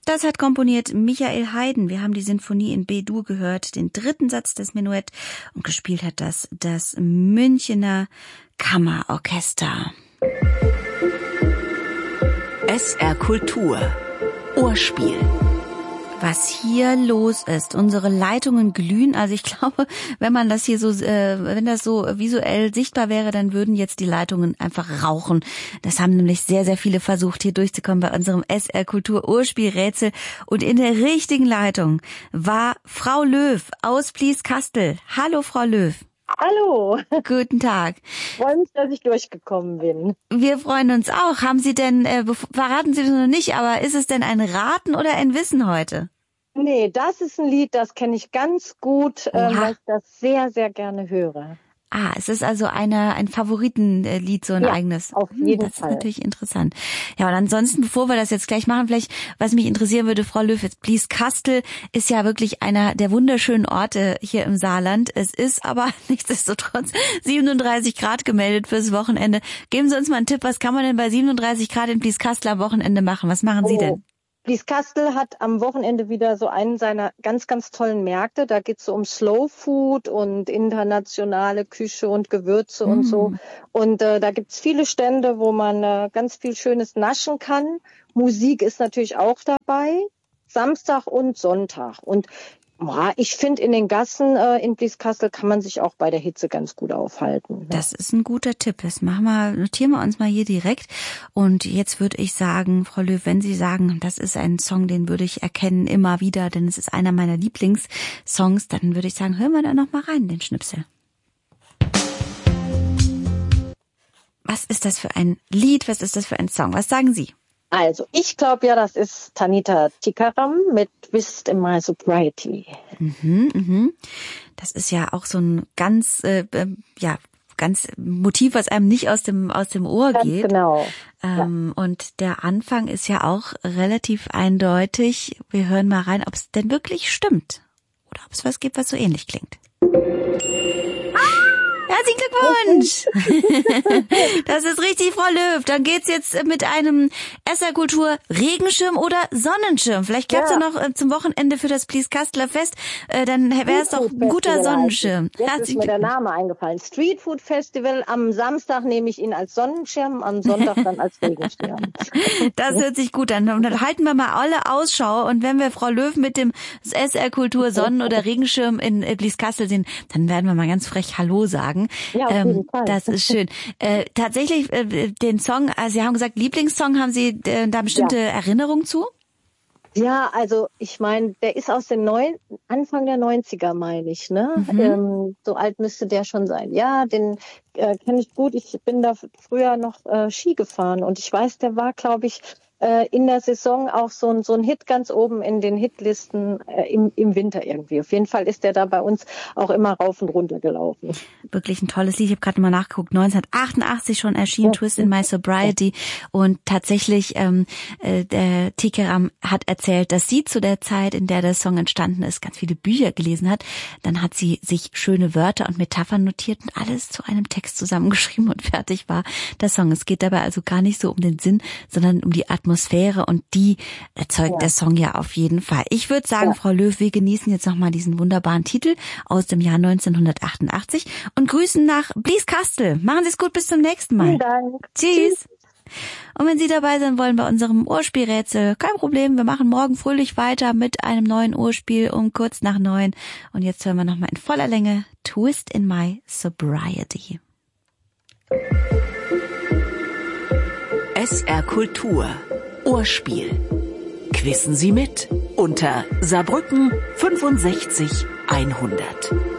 Das hat komponiert Michael Haydn. Wir haben die Sinfonie in B-Dur gehört, den dritten Satz des Menuett, und gespielt hat das Münchener Kammerorchester. SR Kultur. Ohrspiel. Was hier los ist. Unsere Leitungen glühen. Also ich glaube, wenn man das hier so, wenn das so visuell sichtbar wäre, dann würden jetzt die Leitungen einfach rauchen. Das haben nämlich sehr, sehr viele versucht, hier durchzukommen bei unserem SR Kultur Ohrspielrätsel. Und in der richtigen Leitung war Frau Löw aus Blieskastel. Hallo, Frau Löw. Hallo. Guten Tag. Ich freue mich, dass ich durchgekommen bin. Wir freuen uns auch. Haben Sie denn, verraten Sie das noch nicht, aber ist es denn ein Raten oder ein Wissen heute? Nee, das ist ein Lied, das kenne ich ganz gut, weil ich das sehr, sehr gerne höre. Ah, es ist also ein Favoritenlied, so ein eigenes. Auf jeden Fall. Das ist natürlich interessant. Ja, und ansonsten, bevor wir das jetzt gleich machen, vielleicht, was mich interessieren würde, Frau Löw, jetzt Blieskastel ist ja wirklich einer der wunderschönen Orte hier im Saarland. Es ist aber nichtsdestotrotz 37 Grad gemeldet fürs Wochenende. Geben Sie uns mal einen Tipp, was kann man denn bei 37 Grad in Blieskastel am Wochenende machen? Was machen Sie denn? Blieskastel hat am Wochenende wieder so einen seiner ganz, ganz tollen Märkte. Da geht's so um Slow Food und internationale Küche und Gewürze und so. Und da gibt's viele Stände, wo man ganz viel Schönes naschen kann. Musik ist natürlich auch dabei. Samstag und Sonntag. Und ich finde, in den Gassen in Blieskastel kann man sich auch bei der Hitze ganz gut aufhalten. Ja. Das ist ein guter Tipp. Das notieren wir uns mal hier direkt. Und jetzt würde ich sagen, Frau Löw, wenn Sie sagen, das ist ein Song, den würde ich erkennen immer wieder, denn es ist einer meiner Lieblingssongs, dann würde ich sagen, hören wir da noch mal rein, den Schnipsel. Was ist das für ein Lied? Was ist das für ein Song? Was sagen Sie? Also, ich glaube ja, das ist Tanita Tikaram mit Twist in My Sobriety. Das ist ja auch so ein ganz Motiv, was einem nicht aus dem Ohr geht. Genau. Und der Anfang ist ja auch relativ eindeutig. Wir hören mal rein, ob es denn wirklich stimmt. Oder ob es was gibt, was so ähnlich klingt. Herzlichen Glückwunsch! Das ist richtig, Frau Löw. Dann geht's jetzt mit einem SR Kultur Regenschirm oder Sonnenschirm. Vielleicht klappt's ja noch zum Wochenende für das Blieskastler Fest. Dann wäre es doch ein guter Sonnenschirm. Jetzt ist mir der Name eingefallen. Street Food Festival. Am Samstag nehme ich ihn als Sonnenschirm, am Sonntag dann als Regenschirm. Das hört sich gut an. Dann halten wir mal alle Ausschau. Und wenn wir Frau Löw mit dem SR Kultur Sonnen- oder Regenschirm in Blieskastel sehen, dann werden wir mal ganz frech Hallo sagen. Ja, auf jeden Fall. Das ist schön. Tatsächlich, den Song, also Sie haben gesagt, Lieblingssong, haben Sie da bestimmte Erinnerungen zu? Ja, also ich meine, der ist aus den Anfang der 90er, meine ich, ne? So alt müsste der schon sein. Ja, den kenne ich gut. Ich bin da früher noch Ski gefahren und ich weiß, der war, glaube ich, in der Saison auch so ein Hit ganz oben in den Hitlisten im Winter irgendwie. Auf jeden Fall ist der da bei uns auch immer rauf und runter gelaufen. Wirklich ein tolles Lied. Ich habe gerade mal nachgeguckt. 1988 schon erschienen, Twist in My Sobriety. Und tatsächlich, der Tikaram hat erzählt, dass sie zu der Zeit, in der der Song entstanden ist, ganz viele Bücher gelesen hat. Dann hat sie sich schöne Wörter und Metaphern notiert und alles zu einem Text zusammengeschrieben und fertig war der Song. Es geht dabei also gar nicht so um den Sinn, sondern um die Atmosphäre, und die erzeugt der Song ja auf jeden Fall. Ich würde sagen, Frau Löw, wir genießen jetzt nochmal diesen wunderbaren Titel aus dem Jahr 1988 und grüßen nach Blieskastel. Machen Sie es gut, bis zum nächsten Mal. Vielen Dank. Tschüss. Und wenn Sie dabei sein wollen bei unserem Ohrspielrätsel, kein Problem, wir machen morgen fröhlich weiter mit einem neuen Ohrspiel um kurz nach 9. Und jetzt hören wir nochmal in voller Länge Twist in My Sobriety. SR Kultur. Ohrspiel. Quissen Sie mit unter Saarbrücken 65 100.